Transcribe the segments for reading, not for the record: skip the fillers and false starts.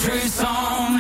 true song.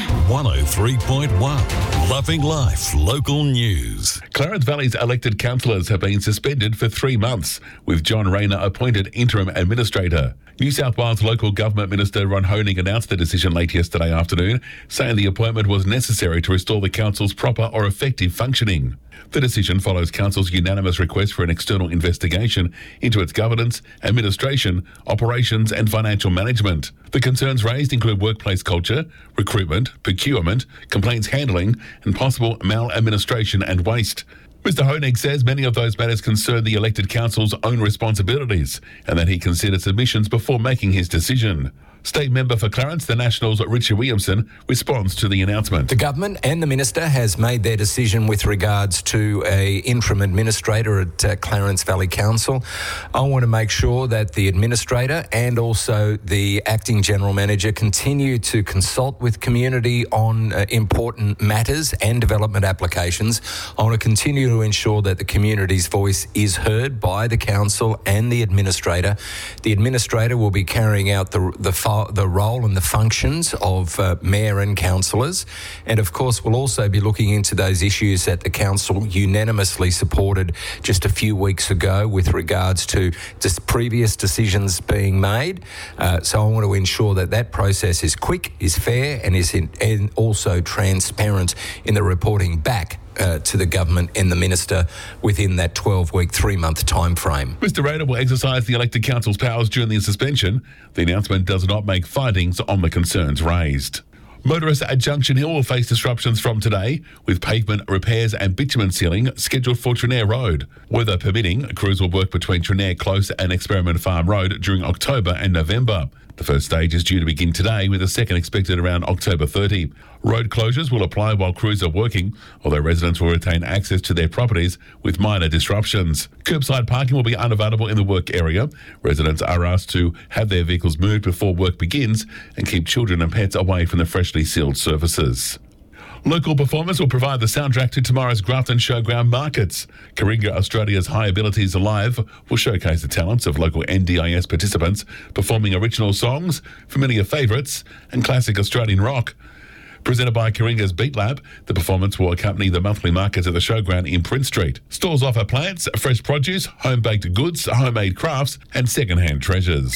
103.1 Loving Life Local News. Clarence Valley's elected councillors have been suspended for 3 months, with John Rayner appointed interim administrator. New South Wales Local Government Minister Ron Honig announced the decision late yesterday afternoon, saying the appointment was necessary to restore the council's proper or effective functioning. The decision follows council's unanimous request for an external investigation into its governance, administration, operations and financial management. The concerns raised include workplace culture, recruitment, procurement, complaints handling and possible maladministration and waste. Mr Honig says many of those matters concern the elected council's own responsibilities and that he considered submissions before making his decision. State member for Clarence, the Nationals' Richard Williamson, responds to the announcement. The government and the minister has made their decision with regards to a interim administrator at Clarence Valley Council. I want to make sure that the administrator and also the acting general manager continue to consult with community on important matters and development applications. I want to continue to ensure that the community's voice is heard by the council and the administrator. The administrator will be carrying out the role and the functions of mayor and councillors, and of course we'll also be looking into those issues that the council unanimously supported just a few weeks ago with regards to just previous decisions being made. So I want to ensure that that process is quick, is fair and also transparent in the reporting back to the government and the minister within that 12-week, 3-month time frame. Mr Rayner will exercise the elected council's powers during the suspension. The announcement does not make findings on the concerns raised. Motorists at Junction Hill will face disruptions from today, with pavement repairs and bitumen sealing scheduled for Trenair Road. Weather permitting, crews will work between Trenair Close and Experiment Farm Road during October and November. The first stage is due to begin today, with the second expected around October 30. Road closures will apply while crews are working, although residents will retain access to their properties with minor disruptions. Curbside parking will be unavailable in the work area. Residents are asked to have their vehicles moved before work begins and keep children and pets away from the freshly sealed surfaces. Local performers will provide the soundtrack to tomorrow's Grafton Showground markets. Karinga Australia's High Abilities Alive will showcase the talents of local NDIS participants performing original songs, familiar favourites and classic Australian rock. Presented by Karinga's Beat Lab, the performance will accompany the monthly markets at the showground in Prince Street. Stalls offer plants, fresh produce, home-baked goods, homemade crafts and second-hand treasures.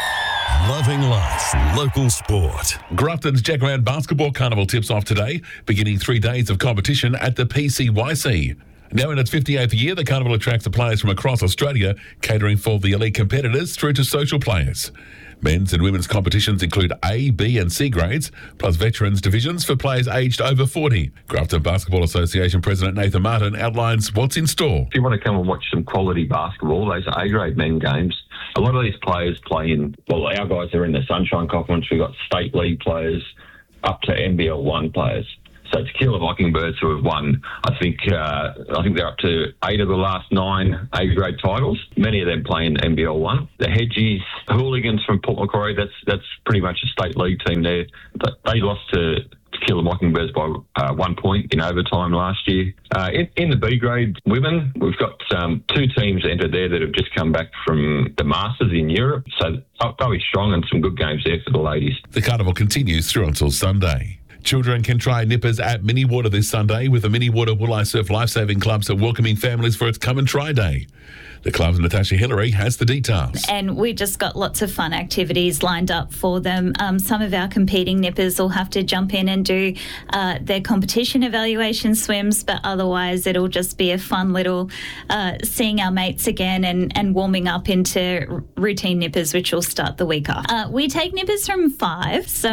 Loving life, local sport. Grafton's Jacaranda Basketball Carnival tips off today, beginning 3 days of competition at the PCYC. Now in its 58th year, the carnival attracts the players from across Australia, catering for the elite competitors through to social players. Men's and women's competitions include A, B and C grades, plus veterans divisions for players aged over 40. Grafton Basketball Association President Nathan Martin outlines what's in store. If you want to come and watch some quality basketball, those are A-grade men games. A lot of these players play in, well, our guys are in the Sunshine Conference. We've got state league players up to NBL 1 players. So Tequila Mockingbirds, who have won, I think they're up to 8 of the last 9 A-grade titles. Many of them play in NBL 1. The Hedgies, Hooligans from Port Macquarie, that's pretty much a state league team there. But they lost to Tequila Mockingbirds by 1 point in overtime last year. In the B-grade women, we've got 2 teams entered there that have just come back from the Masters in Europe. So they'll be strong and some good games there for the ladies. The carnival continues through until Sunday. Children can try nippers at Mini Water this Sunday, with the Mini Water Wooli Surf Lifesaving Clubs welcoming families for its Come and Try Day. The club's Natasha Hillary has the details. And we just got lots of fun activities lined up for them. Some of our competing nippers will have to jump in and do their competition evaluation swims, but otherwise it'll just be a fun little seeing our mates again and warming up into routine nippers, which will start the week after. We take nippers from 5, so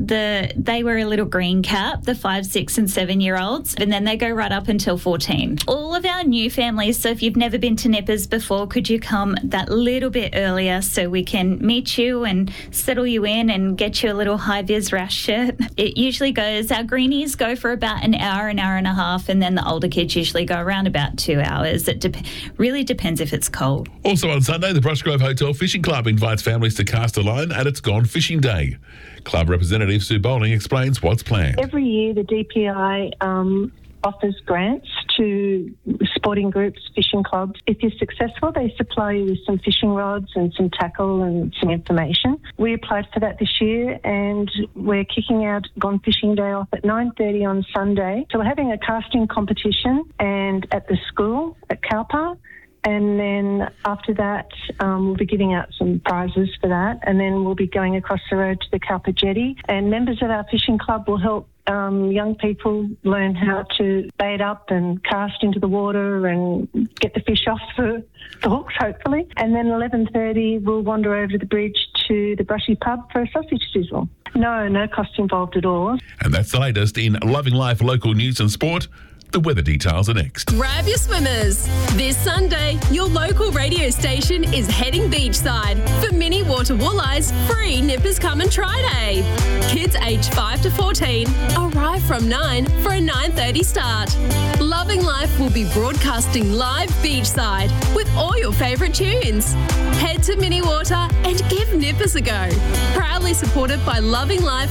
they wear a little green cap, the 5, 6 and 7-year-olds, and then they go right up until 14. All of our new families, so if you've never been to nippers before, could you come that little bit earlier so we can meet you and settle you in and get you a little high-vis rash shirt? It usually goes, our greenies go for about an hour and a half, and then the older kids usually go around about 2 hours. It really depends if it's cold. Also on Sunday, the Brushgrove Hotel Fishing Club invites families to cast a line at its Gone Fishing Day. Club representative Sue Bowling explains what's planned. Every year the DPI offers grants to sporting groups, fishing clubs. If you're successful, they supply you with some fishing rods and some tackle and some information. We applied for that this year, and we're kicking out Gone Fishing Day off at 9:30 on Sunday. So we're having a casting competition and at the school at Cowper. And then after that, we'll be giving out some prizes for that. And then we'll be going across the road to the Cowper Jetty. And members of our fishing club will help young people learn how to bait up and cast into the water and get the fish off the hooks, hopefully. And then 11:30, we'll wander over the bridge to the Brushy Pub for a sausage sizzle. No cost involved at all. And that's the latest in Loving Life local news and sport. The weather details are next. Grab your swimmers. This Sunday, your local radio station is heading beachside for Mini Water Walleyes free Nippers Come and Try Day. Kids aged 5 to 14 arrive from 9 for a 9:30 start. Loving Life will be broadcasting live beachside with all your favourite tunes. Head to Mini Water and give Nippers a go. Proudly supported by Loving Life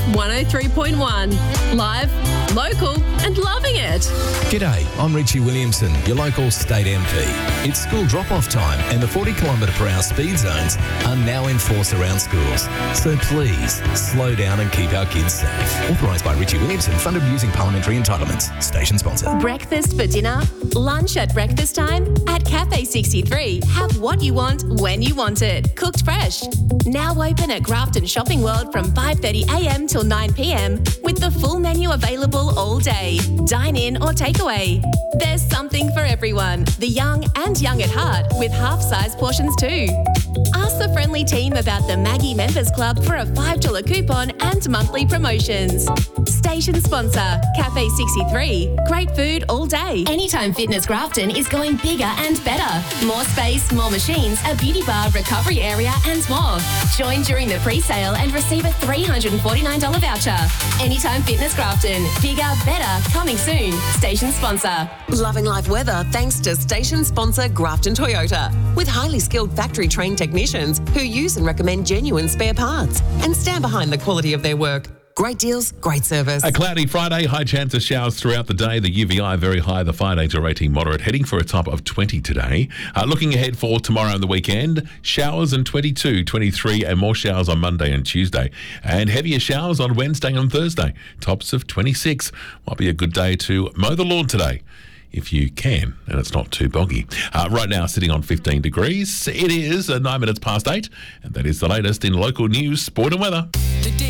103.1. Live, local and loving it. G'day, I'm Richie Williamson, your local state MP. It's school drop-off time and the 40km/h speed zones are now in force around schools. So please, slow down and keep our kids safe. Authorised by Richie Williamson, funded using parliamentary entitlements. Station sponsor. Breakfast for dinner, lunch at breakfast time. At Cafe 63, have what you want when you want it. Cooked fresh. Now open at Grafton Shopping World from 5:30am till 9pm with the full menu available all day. Dine in or take away. There's something for everyone, the young and young at heart, with half-size portions too. Ask the friendly team about the Maggie Members Club for a $5 coupon and monthly promotions. Station sponsor, Cafe 63. Great food all day. Anytime Fitness Grafton is going bigger and better. More space, more machines, a beauty bar, recovery area and more. Join during the pre-sale and receive a $349 voucher. Anytime Fitness Grafton. Bigger, better, coming soon. Station sponsor. Loving Life weather thanks to station sponsor Grafton Toyota. With highly skilled factory trained technicians who use and recommend genuine spare parts and stand behind the quality of their work. Great deals, great service. A cloudy Friday, high chance of showers throughout the day. The UVI very high, the fire danger rating moderate, heading for a top of 20 today. Looking ahead for tomorrow and the weekend, showers in 22, 23 and more showers on Monday and Tuesday. And heavier showers on Wednesday and Thursday. Tops of 26. Might be a good day to mow the lawn today, if you can, and it's not too boggy. Right now, sitting on 15 degrees. It is 9 minutes past 8, and that is the latest in local news, sport and weather.